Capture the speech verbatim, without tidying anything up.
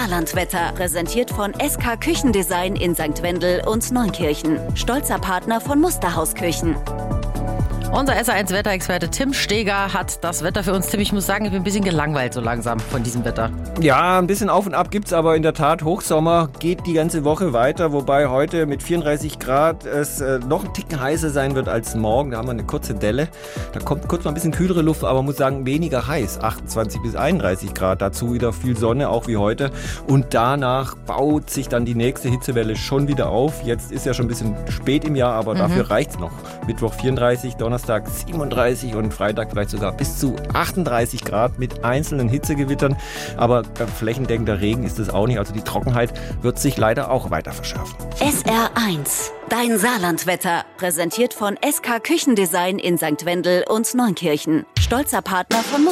Saarlandwetter, präsentiert von S K Küchendesign in Sankt Wendel und Neunkirchen. Stolzer Partner von Musterhausküchen. Unser S R eins Wetterexperte Tim Steger hat das Wetter für uns. Tim, ich muss sagen, ich bin ein bisschen gelangweilt so langsam von diesem Wetter. Ja, ein bisschen auf und ab gibt's aber in der Tat. Hochsommer geht die ganze Woche weiter, wobei heute mit vierunddreißig Grad es äh, noch ein Ticken heißer sein wird als morgen. Da haben wir eine kurze Delle. Da kommt kurz mal ein bisschen kühlere Luft, aber man muss sagen, weniger heiß. achtundzwanzig bis einunddreißig Grad. Dazu wieder viel Sonne, auch wie heute. Und danach baut sich dann die nächste Hitzewelle schon wieder auf. Jetzt ist ja schon ein bisschen spät im Jahr, aber mhm. dafür reicht's noch. Mittwoch vierunddreißig, Donnerstag siebenunddreißig und Freitag vielleicht sogar bis zu achtunddreißig Grad mit einzelnen Hitzegewittern. Aber flächendeckender Regen ist es auch nicht. Also die Trockenheit wird sich leider auch weiter verschärfen. S R eins, dein Saarlandwetter, präsentiert von S K Küchendesign in Sankt Wendel und Neunkirchen. Stolzer Partner von